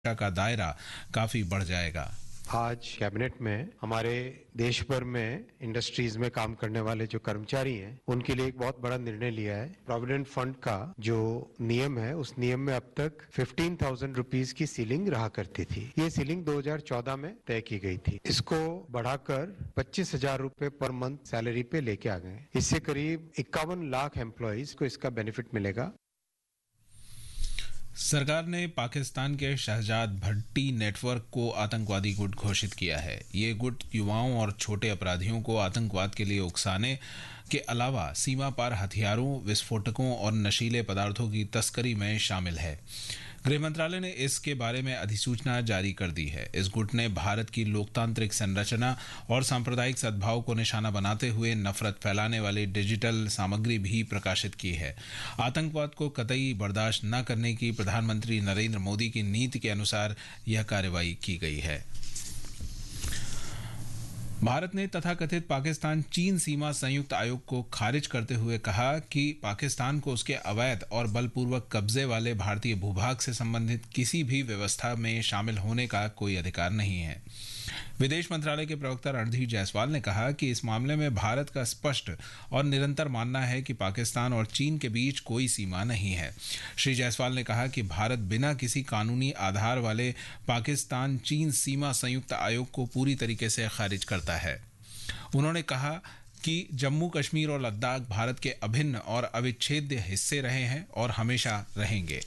का दायरा काफी बढ़ जाएगा। आज कैबिनेट में हमारे देश भर में इंडस्ट्रीज में काम करने वाले जो कर्मचारी हैं उनके लिए एक बहुत बड़ा निर्णय लिया है। प्रोविडेंट फंड का जो नियम है उस नियम में अब तक 15,000 रुपीस की सीलिंग रहा करती थी। ये सीलिंग 2014 में तय की गई थी। इसको बढ़ाकर 25,000 रुपए पर मंथ सैलरी पे लेके आ गए। इससे करीब 51 लाख एम्प्लॉयज को इसका बेनिफिट मिलेगा। सरकार ने पाकिस्तान के शहजाद भट्टी नेटवर्क को आतंकवादी गुट घोषित किया है। ये गुट युवाओं और छोटे अपराधियों को आतंकवाद के लिए उकसाने के अलावा सीमा पार हथियारों, विस्फोटकों और नशीले पदार्थों की तस्करी में शामिल है। गृह मंत्रालय ने इसके बारे में अधिसूचना जारी कर दी है। इस गुट ने भारत की लोकतांत्रिक संरचना और सांप्रदायिक सद्भाव को निशाना बनाते हुए नफरत फैलाने वाली डिजिटल सामग्री भी प्रकाशित की है। आतंकवाद को कतई बर्दाश्त न करने की प्रधानमंत्री नरेंद्र मोदी की नीति के अनुसार यह कार्रवाई की गई है। भारत ने तथाकथित पाकिस्तान चीन सीमा संयुक्त आयोग को खारिज करते हुए कहा कि पाकिस्तान को उसके अवैध और बलपूर्वक कब्जे वाले भारतीय भूभाग से संबंधित किसी भी व्यवस्था में शामिल होने का कोई अधिकार नहीं है। विदेश मंत्रालय के प्रवक्ता रणधीर जायसवाल ने कहा कि इस मामले में भारत का स्पष्ट और निरंतर मानना है कि पाकिस्तान और चीन के बीच कोई सीमा नहीं है। श्री जायसवाल ने कहा कि भारत बिना किसी कानूनी आधार वाले पाकिस्तान चीन सीमा संयुक्त आयोग को पूरी तरीके से खारिज करता है। उन्होंने कहा कि जम्मू कश्मीर और लद्दाख भारत के अभिन्न और अविच्छेद्य हिस्से रहे हैं और हमेशा रहेंगे।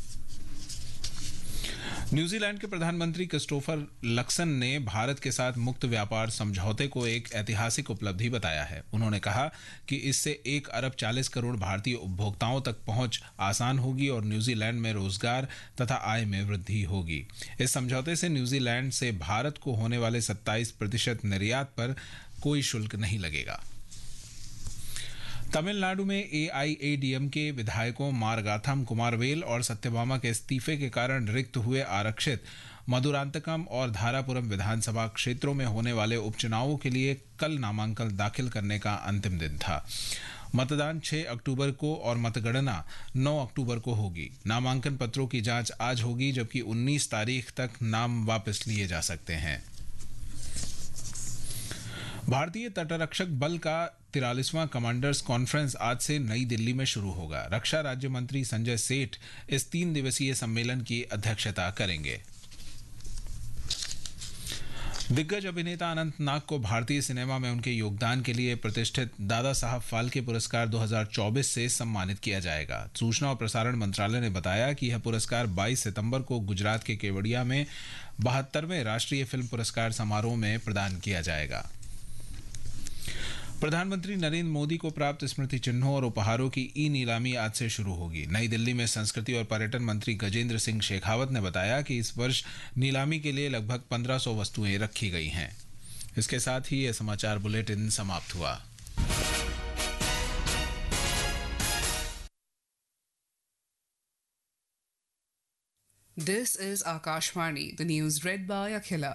न्यूजीलैंड के प्रधानमंत्री क्रिस्टोफर लक्सन ने भारत के साथ मुक्त व्यापार समझौते को एक ऐतिहासिक उपलब्धि बताया है। उन्होंने कहा कि इससे 1 अरब 40 करोड़ भारतीय उपभोक्ताओं तक पहुंच आसान होगी और न्यूजीलैंड में रोजगार तथा आय में वृद्धि होगी। इस समझौते से न्यूजीलैंड से भारत को होने वाले 27% निर्यात पर कोई शुल्क नहीं लगेगा। तमिलनाडु में एआईएडीएमके विधायकों मारगाथम कुमारवेल और सत्यभामा के इस्तीफे के कारण रिक्त हुए आरक्षित मधुरांतकम और धारापुरम विधानसभा क्षेत्रों में होने वाले उपचुनावों के लिए कल नामांकन दाखिल करने का अंतिम दिन था। मतदान 6 अक्टूबर को और मतगणना 9 अक्टूबर को होगी। नामांकन पत्रों की जांच आज होगी, जबकि 19 तारीख तक नाम वापस लिए जा सकते हैं। भारतीय तटरक्षक बल का 43वां कमांडर्स कॉन्फ्रेंस आज से नई दिल्ली में शुरू होगा। रक्षा राज्य मंत्री संजय सेठ इस 3 दिवसीय सम्मेलन की अध्यक्षता करेंगे। दिग्गज अभिनेता अनंत नाग को भारतीय सिनेमा में उनके योगदान के लिए प्रतिष्ठित दादा साहब फाल्के पुरस्कार 2024 से सम्मानित किया जाएगा। सूचना और प्रसारण मंत्रालय ने बताया कि यह पुरस्कार 22 सितंबर को गुजरात के केवड़िया में 72वें राष्ट्रीय फिल्म पुरस्कार समारोह में प्रदान किया जाएगा। प्रधानमंत्री नरेंद्र मोदी को प्राप्त स्मृति चिन्हों और उपहारों की ई नीलामी आज से शुरू होगी। नई दिल्ली में संस्कृति और पर्यटन मंत्री गजेंद्र सिंह शेखावत ने बताया कि इस वर्ष नीलामी के लिए लगभग 1500 वस्तुएं रखी गई हैं। इसके साथ ही यह समाचार बुलेटिन समाप्त हुआ। This is Akashvani, the news read by Akhila.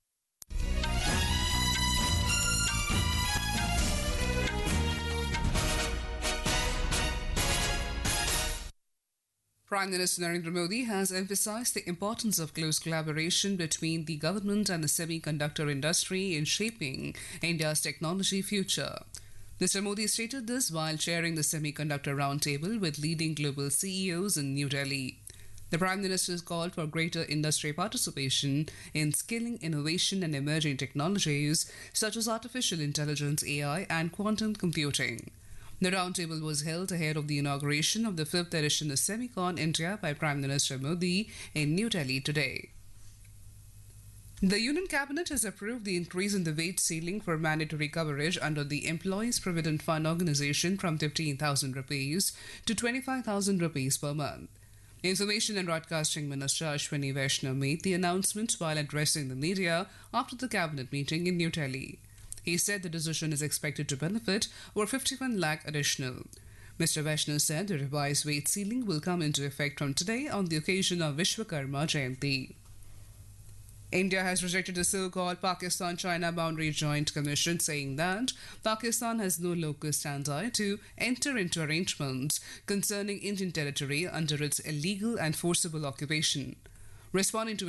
Prime Minister Narendra Modi has emphasized the importance of close collaboration between the government and the semiconductor industry in shaping India's technology future. Mr. Modi stated this while chairing the Semiconductor Roundtable with leading global CEOs in New Delhi. The Prime Minister has called for greater industry participation in skilling innovation and emerging technologies such as artificial intelligence, AI, and quantum computing. The roundtable was held ahead of the inauguration of the 5th edition of Semicon India by Prime Minister Modi in New Delhi today. The Union Cabinet has approved the increase in the wage ceiling for mandatory coverage under the Employees Provident Fund Organisation from 15,000 rupees to 25,000 rupees per month. Information and Broadcasting Minister Ashwini Vaishnaw made the announcement while addressing the media after the cabinet meeting in New Delhi. He said the decision is expected to benefit over 51 lakh additional. Mr. Vaishnaw said the revised wage ceiling will come into effect from today on the occasion of Vishwakarma Jayanti. India has rejected the so-called Pakistan-China Boundary Joint Commission, saying that Pakistan has no locus standi to enter into arrangements concerning Indian territory under its illegal and forcible occupation. Responding to